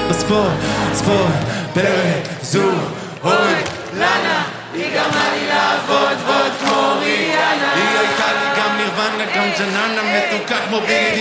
בספורט, ספורט, פרק, זו, אוי, לנה, היא גרמה לי לעבוד, ועוד כמו ריאנה. היא הייתה לי גם נירוונה, גם ג'ננה מתוקה כמו בילי